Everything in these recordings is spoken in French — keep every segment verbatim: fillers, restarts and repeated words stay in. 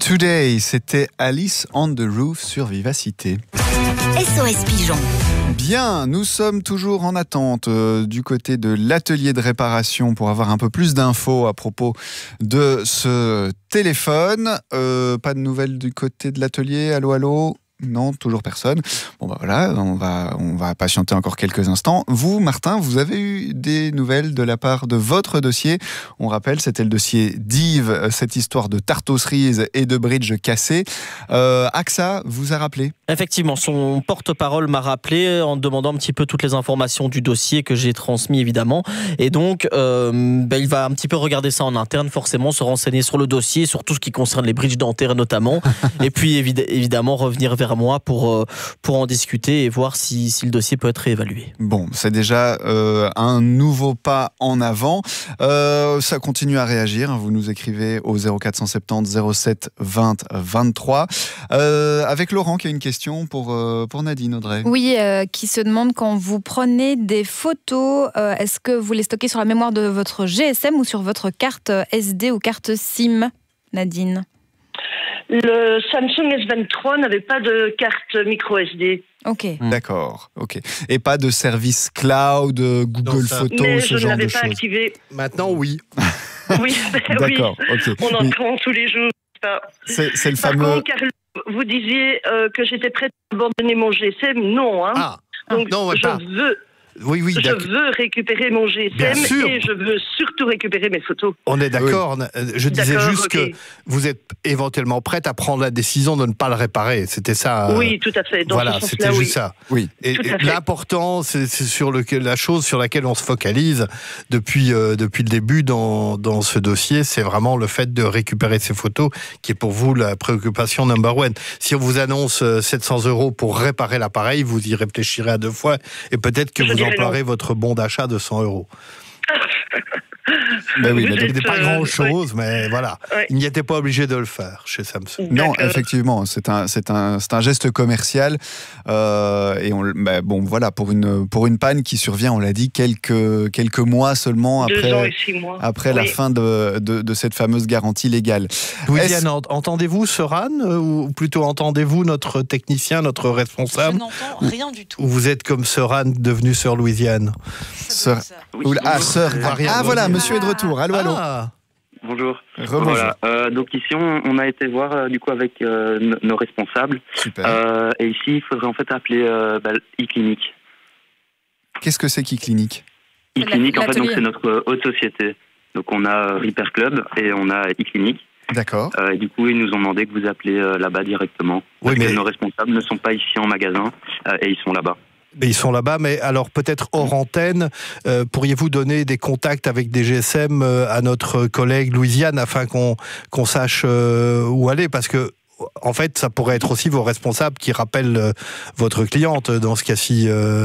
Today, c'était Alice on the Roof sur Vivacité. S O S Pigeon. Bien, nous sommes toujours en attente euh, du côté de l'atelier de réparation pour avoir un peu plus d'infos à propos de ce téléphone. Euh, pas de nouvelles du côté de l'atelier? Allô, allô? Non, toujours personne. Bon bah voilà, on va, on va patienter encore quelques instants. Vous, Martin, vous avez eu des nouvelles de la part de votre dossier. On rappelle, c'était le dossier d'Yves, cette histoire de tarte aux cerises et de bridge cassé. Euh, AXA vous a rappelé? Effectivement, son porte-parole m'a rappelé en demandant un petit peu toutes les informations du dossier que j'ai transmis évidemment. Et donc, euh, ben, il va un petit peu regarder ça en interne, forcément, se renseigner sur le dossier, sur tout ce qui concerne les bridges dentaires notamment. Et puis évid- évidemment revenir vers moi pour, pour en discuter et voir si, si le dossier peut être réévalué. Bon, c'est déjà euh, un nouveau pas en avant. Euh, ça continue à réagir. Vous nous écrivez au zéro quatre cent soixante-dix zéro sept vingt vingt-trois. Euh, avec Laurent qui a une question pour, euh, pour Nadine, Audrey. Oui, euh, qui se demande quand vous prenez des photos, euh, est-ce que vous les stockez sur la mémoire de votre G S M ou sur votre carte S D ou carte SIM, Nadine? Le Samsung S vingt-trois n'avait pas de carte micro S D. Ok. D'accord, ok. Et pas de service cloud, Google Photos, Mais ce je ne genre de l'avais pas choses. activé. Maintenant, oui. Oui, D'accord, oui. ok. On en Oui. prend tous les jours. C'est, c'est le Par fameux... contre, Carlo, vous disiez euh, que j'étais prête à abandonner mon G S M. Non, hein. Ah, Donc, non, je pas. veux... Oui, oui, Je d'accord. veux récupérer mon G S M Bien sûr. et je veux surtout récupérer mes photos. On est d'accord. Je disais D'accord, juste ok. que vous êtes éventuellement prête à prendre la décision de ne pas le réparer. C'était ça. euh, Oui, tout à fait. Dans voilà, ce c'était sens-là, juste oui. ça. Oui. Et, Tout à et fait. l'important, c'est, c'est sur le, la chose sur laquelle on se focalise depuis, euh, depuis le début dans, dans ce dossier, c'est vraiment le fait de récupérer ces photos qui est pour vous la préoccupation number one. Si on vous annonce euh, sept cents euros pour réparer l'appareil, vous y réfléchirez à deux fois et peut-être que Je vous dirais emploierez votre bon d'achat de cent euros. Ben oui, Vous mais donc- êtes, C'était pas euh, grand chose, mais voilà. Ouais. Il n'y était pas obligé de le faire chez Samsung. Non, D'accord. effectivement, c'est un, c'est un, c'est un geste commercial. Euh, et on, bah, bon, voilà, pour une, pour une panne qui survient, on l'a dit, quelques, quelques mois seulement Deux ans après, et six mois. après la Oui. fin de, de, de cette fameuse garantie légale. Louisiane, ent- entendez-vous ce R A N euh, ou plutôt entendez-vous notre technicien, notre Je responsable? n'entends rien du tout. Ou vous êtes comme ce R A N devenu Sœur Louisiane? Sœur- Oui, Oula, ah, bonjour. sœur. On va rien Ah, dire. voilà, monsieur est de retour. Allô, allô. Ah, Bonjour. Rebonjour. Voilà. Euh, donc ici, on, on a été voir euh, du coup avec euh, nos- nos responsables. Super. Euh, et ici, il faudrait en fait appeler euh, bah, e-clinique. Qu'est-ce que c'est qu'e-clinique? E-clinique, en fait, donc l'atelier. c'est notre haute société. Donc on a euh, Repair Club et on a e-clinique. D'accord. Euh, et du coup, ils nous ont demandé que vous appelez euh, là-bas directement. Oui, Parce mais- que nos responsables ne sont pas ici en magasin euh, et ils sont là-bas. mais ils sont là-bas, mais alors peut-être hors antenne, euh, pourriez-vous donner des contacts avec des G S M euh, à notre collègue Louisiane afin qu'on, qu'on sache euh, où aller? Parce que en fait, ça pourrait être aussi vos responsables qui rappellent euh, votre cliente. Dans ce cas-ci,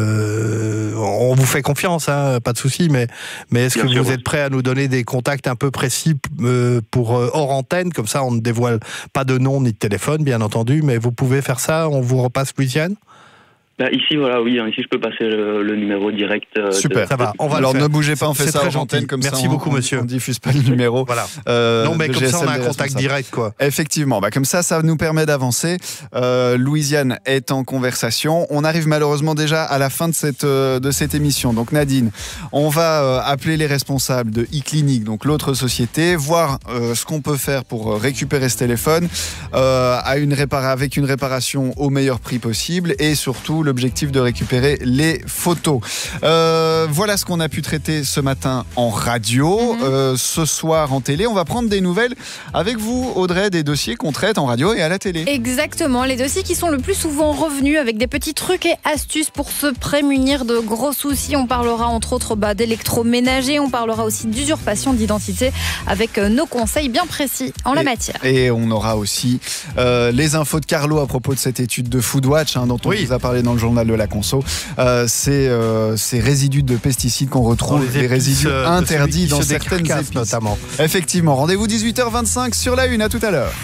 euh, on vous fait confiance, hein, pas de souci. Mais, mais est-ce Bien que sûr, vous oui. êtes prêt à nous donner des contacts un peu précis euh, pour euh, hors antenne? Comme ça, on ne dévoile pas de nom ni de téléphone, bien entendu. Mais vous pouvez faire ça. On vous repasse Louisiane. Bah, ici, voilà, oui, hein, ici je peux passer le, le numéro direct. euh, Super. de- Ça va. On va Alors le faire. ne bougez pas, on fait C'est ça très en gentil. antenne comme Merci ça. on- beaucoup, on- monsieur. On diffuse pas le numéro. Voilà. euh, Non, mais de comme G S ça, M on a un des contact responsables. direct, quoi. Effectivement, bah comme ça, ça nous permet d'avancer. Euh, Louisiane est en conversation. On arrive malheureusement déjà à la fin de cette, euh, de cette émission. Donc Nadine, on va euh, appeler les responsables de e-clinique, donc l'autre société, voir euh, ce qu'on peut faire pour euh, récupérer ce téléphone euh, à une répara- avec une réparation au meilleur prix possible et surtout l'objectif de récupérer les photos. Euh, voilà ce qu'on a pu traiter ce matin en radio. Mhm. Euh, ce soir en télé, on va prendre des nouvelles avec vous, Audrey, des dossiers qu'on traite en radio et à la télé. Exactement, les dossiers qui sont le plus souvent revenus avec des petits trucs et astuces pour se prémunir de gros soucis. On parlera entre autres bah, d'électroménager, on parlera aussi d'usurpation d'identité avec euh, nos conseils bien précis en la Et- matière. Et on aura aussi euh, les infos de Carlo à propos de cette étude de Foodwatch hein, dont on Oui. vous a parlé dans le journal de la conso. Euh, c'est euh, ces résidus de pesticides qu'on retrouve, Dans les les épices, résidus euh, de interdits celui qui dans se certaines décarcasse, épices. notamment. Effectivement, rendez-vous dix-huit heures vingt-cinq sur la une, à tout à l'heure.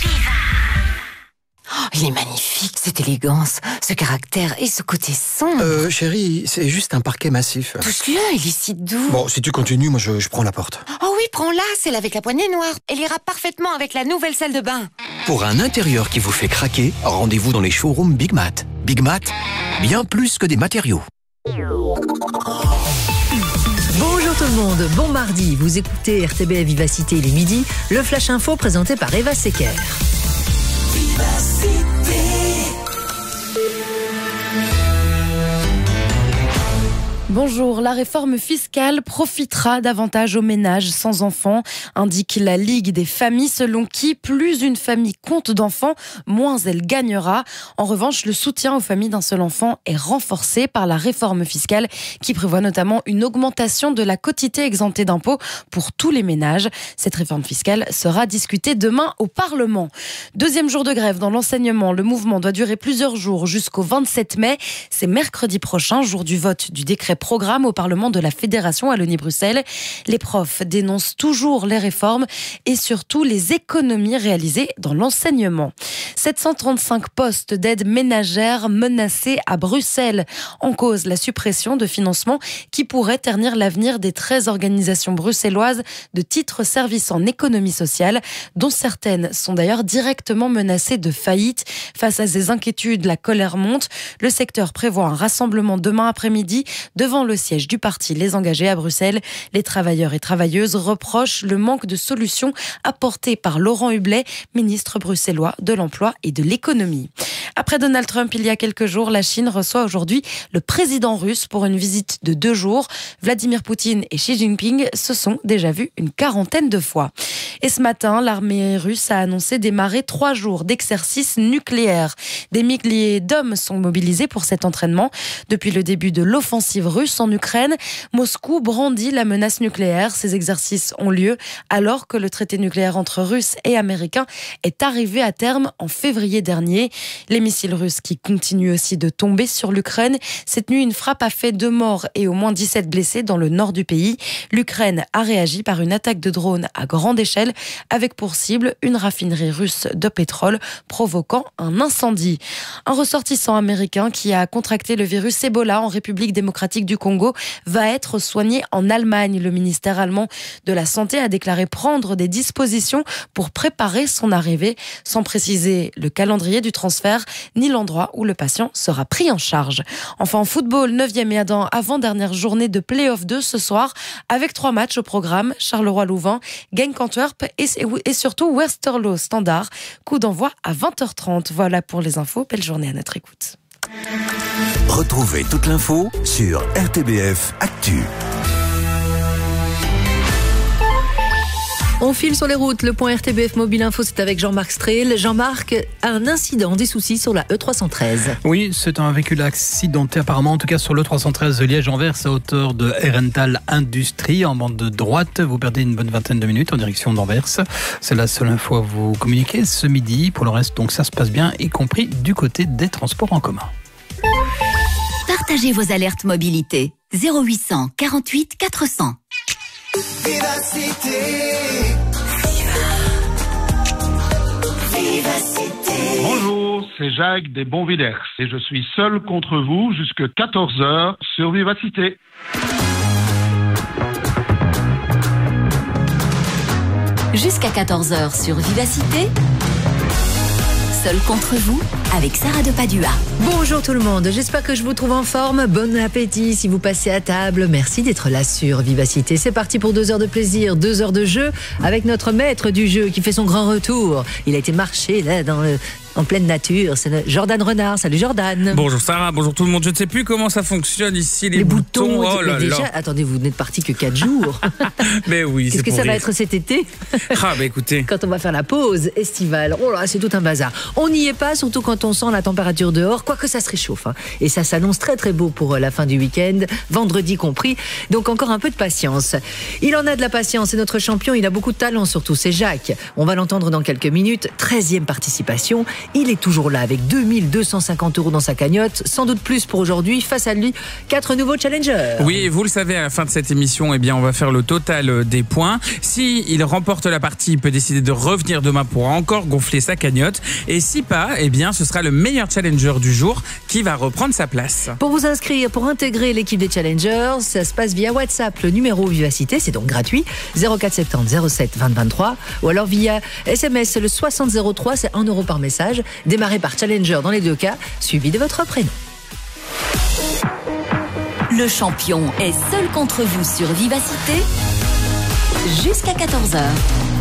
Oh, il est magnifique, cette élégance, ce caractère et ce côté sombre. Euh, chérie, c'est juste un parquet massif. Touche-le, il est si doux. Bon, si tu continues, moi je, je prends la porte. Oh oui, prends-la, celle avec la poignée noire. Elle ira parfaitement avec la nouvelle salle de bain. Pour un intérieur qui vous fait craquer, rendez-vous dans les showrooms Big Mat. Big Mat, bien plus que des matériaux. Bonjour tout le monde, bon mardi, vous écoutez R T B F Vivacité, il est midi, le Flash Info présenté par Eva Secker. Bonjour, la réforme fiscale profitera davantage aux ménages sans enfants, indique la Ligue des familles, selon qui plus une famille compte d'enfants, moins elle gagnera. En revanche, le soutien aux familles d'un seul enfant est renforcé par la réforme fiscale qui prévoit notamment une augmentation de la quotité exemptée d'impôts pour tous les ménages. Cette réforme fiscale sera discutée demain au Parlement. Deuxième jour de grève dans l'enseignement, le mouvement doit durer plusieurs jours jusqu'au vingt-sept mai. C'est mercredi prochain, jour du vote du décret programme au Parlement de la Fédération Wallonie-Bruxelles. Les profs dénoncent toujours les réformes et surtout les économies réalisées dans l'enseignement. sept cent trente-cinq postes d'aide ménagère menacés à Bruxelles. En cause, la suppression de financements qui pourrait ternir l'avenir des treize organisations bruxelloises de titres-services en économie sociale, dont certaines sont d'ailleurs directement menacées de faillite. Face à ces inquiétudes, la colère monte. Le secteur prévoit un rassemblement demain après-midi devant le siège du parti Les Engagés à Bruxelles. Les travailleurs et travailleuses reprochent le manque de solutions apportées par Laurent Hublet, ministre bruxellois de l'Emploi et de l'Économie. Après Donald Trump, il y a quelques jours, la Chine reçoit aujourd'hui le président russe pour une visite de deux jours. Vladimir Poutine et Xi Jinping se sont déjà vus une quarantaine de fois. Et ce matin, l'armée russe a annoncé démarrer trois jours d'exercice nucléaire. Des milliers d'hommes sont mobilisés pour cet entraînement. Depuis le début de l'offensive russe en Ukraine, Moscou brandit la menace nucléaire. Ces exercices ont lieu alors que le traité nucléaire entre Russes et Américains est arrivé à terme en février dernier. Les missiles russes qui continuent aussi de tomber sur l'Ukraine. Cette nuit, une frappe a fait deux morts et au moins dix-sept blessés dans le nord du pays. L'Ukraine a réagi par une attaque de drone à grande échelle avec pour cible une raffinerie russe de pétrole provoquant un incendie. Un ressortissant américain qui a contracté le virus Ebola en République démocratique du Congo va être soigné en Allemagne. Le ministère allemand de la Santé a déclaré prendre des dispositions pour préparer son arrivée, sans préciser le calendrier du transfert ni l'endroit où le patient sera pris en charge. Enfin en football, neuvième et avant-dernière journée de play-off deux ce soir, avec trois matchs au programme, Charleroi-Louvain, Genk-Antwerp et, et surtout Westerlo Standard. Coup d'envoi à vingt heures trente. Voilà pour les infos. Belle journée à notre écoute. Retrouvez toute l'info sur R T B F Actu. On file sur les routes. Le point R T B F Mobile Info, c'est avec Jean-Marc Strehl. Jean-Marc, un incident, des soucis sur la E trois cent treize. Oui, c'est un véhicule accidenté apparemment, en tout cas sur l'E trois cent treize de Liège-Anvers, à hauteur de Herrenthal Industrie, en bande de droite. Vous perdez une bonne vingtaine de minutes en direction d'Anvers. C'est la seule info à vous communiquer ce midi. Pour le reste, donc ça se passe bien, y compris du côté des transports en commun. Partagez vos alertes mobilité. zéro huit cent quarante-huit quatre cents. Vivacité. Bonjour, c'est Jacques des Bonviders et je suis seul contre vous jusqu'à quatorze heures sur Vivacité. Jusqu'à quatorze heures sur Vivacité. Seul contre vous, avec Sarah de Padua. Bonjour tout le monde, j'espère que je vous trouve en forme. Bon appétit si vous passez à table. Merci d'être là sur Vivacité. C'est parti pour deux heures de plaisir, deux heures de jeu avec notre maître du jeu qui fait son grand retour. Il a été marché là dans le... en pleine nature, c'est Jordan Renard. Salut Jordan. Bonjour Sarah, bonjour tout le monde. Je ne sais plus comment ça fonctionne ici, les, les boutons. boutons. Oh là déjà, là. attendez, vous n'êtes parti que quatre jours. Mais oui, Qu'est-ce que ça rire. va être cet été? Ah bah écoutez. Quand on va faire la pause estivale, oh là, c'est tout un bazar. On n'y est pas, surtout quand on sent la température dehors, quoique ça se réchauffe. Hein. Et ça s'annonce très très beau pour la fin du week-end, vendredi compris. Donc encore un peu de patience. Il en a de la patience et notre champion, il a beaucoup de talent surtout, c'est Jacques. On va l'entendre dans quelques minutes. treizième participation. Il est toujours là avec deux mille deux cent cinquante euros dans sa cagnotte, sans doute plus pour aujourd'hui. Face à lui, quatre nouveaux challengers. Oui, et vous le savez, à la fin de cette émission, eh bien, on va faire le total des points. Si il remporte la partie, il peut décider de revenir demain pour encore gonfler sa cagnotte. Et si pas, eh bien, ce sera le meilleur challenger du jour qui va reprendre sa place. Pour vous inscrire, pour intégrer l'équipe des challengers, ça se passe via WhatsApp, le numéro Vivacité, c'est donc gratuit, zéro quatre soixante-dix zéro sept vingt vingt-trois, ou alors via S M S, le soixante zéro trois, c'est un euro par message, démarré par challenger dans les deux cas, suivi de votre prénom. Le champion est seul contre vous sur Vivacité jusqu'à quatorze heures.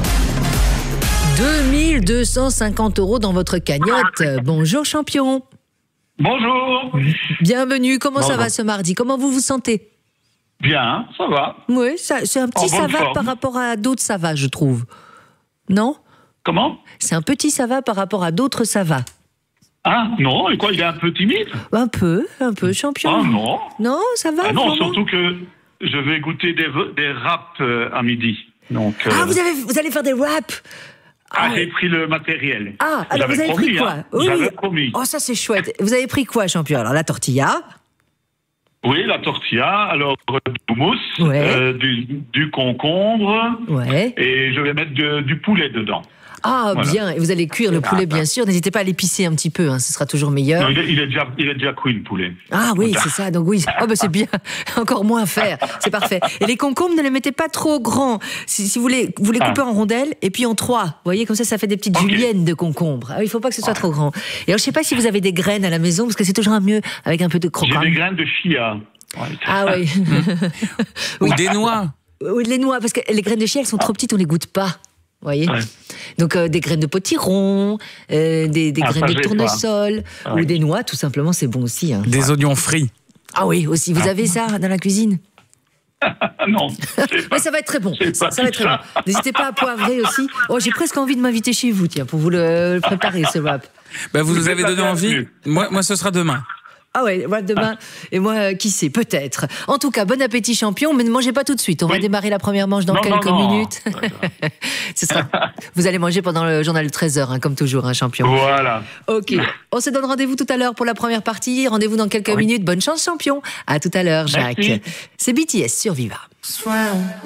deux mille deux cent cinquante euros dans votre cagnotte. Bonjour champion. Bonjour. Bienvenue, comment Bonjour. ça va ce mardi? Comment vous vous sentez? Bien, ça va. Oui, ça, c'est un petit En ça bonne va forme. par rapport à d'autres ça va, je trouve. Non? Comment? C'est un petit ça va par rapport à d'autres ça va. Ah, non, et quoi, il est un peu timide? Un peu, un peu, champion. Ah, non. Non, ça va Ah non, vraiment surtout que je vais goûter des, des raps euh, à midi. Donc, euh, Ah, vous, avez, vous allez faire des raps? ah, j'ai pris le matériel. Ah, alors J'avais vous avez promis, pris quoi? hein. Oui. J'avais promis. Oh, ça c'est chouette. Vous avez pris quoi, champion? Alors, la tortilla. Oui, la tortilla, alors euh, du houmous, Ouais. euh, du, du concombre, Ouais. et je vais mettre de- du poulet dedans. Ah, Voilà. bien. Et vous allez cuire le poulet, bien sûr. N'hésitez pas à l'épicer un petit peu, hein, ce sera toujours meilleur. Non, il, est, il, est déjà, il est déjà cuit, le poulet. Ah oui, c'est ça. Donc oui, oh, bah, c'est bien. Encore moins à faire. C'est parfait. Et les concombres, ne les mettez pas trop grands. Si, si vous voulez, vous les coupez Ah. en rondelles et puis en trois. Vous voyez, comme ça, ça fait des petites juliennes de concombres. Ah, il faut pas que ce soit trop grand. Et alors, je sais pas si vous avez des graines à la maison, parce que c'est toujours un mieux avec un peu de croquant. J'ai des graines de chia. Ouais. Ah oui. Ou des noix. Oui, les noix, parce que les graines de chia, elles sont trop petites, on les goûte pas. Vous voyez? Ouais. Donc euh, des graines de potiron, euh, des, des Ah, graines ça, de j'ai tournesol, pas. ou Ouais. des noix, tout simplement, c'est bon aussi. Hein. Des oignons frits. Ah oui, aussi. Vous Ah. avez ça dans la cuisine? non. Mais ça va être très bon. c'est Ça, pas ça va être tout très bon. ça. N'hésitez pas à poivrer aussi. Oh, j'ai presque envie de m'inviter chez vous, tiens, pour vous le, le préparer, ce wrap. Bah, vous nous Vous avez êtes donné la envie. bienvenue. Moi, moi, ce sera demain. Ah ouais, wrap demain. Et moi, euh, qui sait, peut-être. En tout cas, bon appétit, champion, mais ne mangez pas tout de suite. On va Oui. démarrer la première manche dans Non, quelques non, non. minutes. Ce sera... Vous allez manger pendant le journal de treize heures, hein, comme toujours, un champion. Voilà. Ok, on se donne rendez-vous tout à l'heure pour la première partie. Rendez-vous dans quelques Oui. minutes. Bonne chance, champion. À tout à l'heure, Jacques. Merci. C'est B T S sur Viva. Swam.